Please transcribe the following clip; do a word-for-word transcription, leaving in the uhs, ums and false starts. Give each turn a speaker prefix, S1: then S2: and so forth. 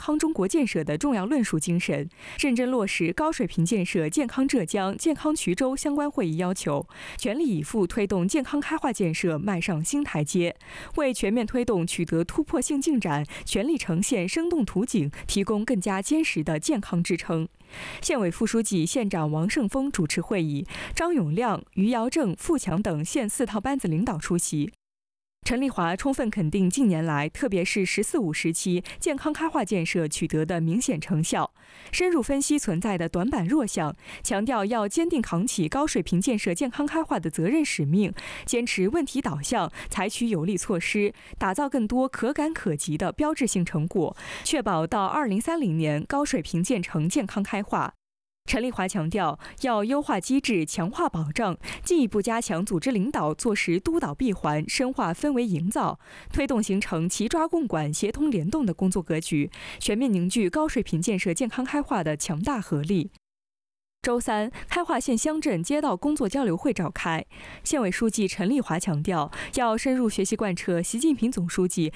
S1: 康中国建设的重要论述精神，认真落实高水平建设健康浙江、健康衢州相关会议要求，全力以赴推动健康开化建设迈上新台阶，为全面推动取得突破性进展、全力呈现生动图景提供更加坚实的健康支撑。县委副书记、县长王胜峰主持会议，张永亮、于尧正、付强等县四套班子领导出席。陈丽华充分肯定近年来，特别是“十四五”时期健康开化建设取得的明显成效，深入分析存在的短板弱项，强调要坚定扛起高水平建设健康开化的责任使命，坚持问题导向，采取有力措施，打造更多可感可及的标志性成果，确保到二零三零年高水平建成健康开化。陈丽华强调，要优化机制，强化保障，进一步加强组织领导，做实督导闭环，深化氛围营造，推动形成齐抓共管、协同联动的工作格局，全面凝聚高水平建设健康开化的强大合力。周三，开化县乡镇街道工作交流会召开。县委书记陈丽华强调，要深入学习贯彻习近平总书记